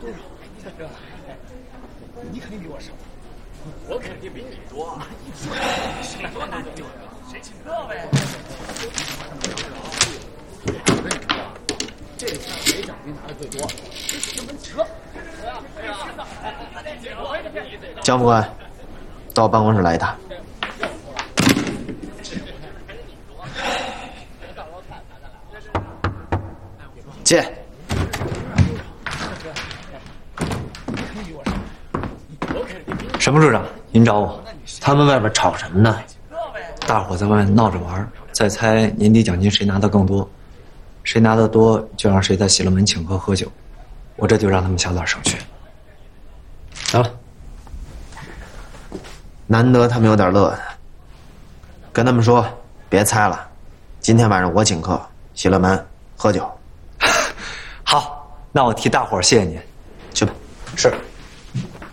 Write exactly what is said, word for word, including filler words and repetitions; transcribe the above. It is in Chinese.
你肯定比我少，我肯定比你多。谁多难丢？谁请客呗？这次谁奖金拿的最多？谁请我们扯？ 江副官，到我办公室来一趟。进。 沈副处长，您找我？他们外边吵什么呢？大伙在外面闹着玩，再猜年底奖金谁拿的更多，谁拿的多就让谁在喜乐门请客喝酒，我这就让他们小点声去。行了， 难得他们有点乐，跟他们说别猜了，今天晚上我请客，喜乐门喝酒。 好，那我替大伙儿谢谢您， 去吧。是。